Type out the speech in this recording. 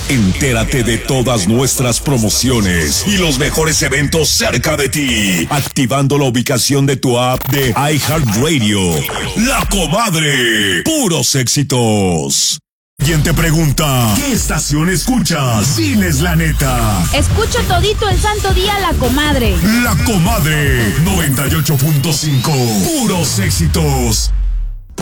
Entérate de todas nuestras promociones y los mejores eventos cerca de ti, activando la ubicación de tu app de iHeartRadio. La Comadre, puros éxitos. ¿Quién te pregunta qué estación escuchas? Diles la neta. Escucho todito el santo día La Comadre. La Comadre 98.5, puros éxitos.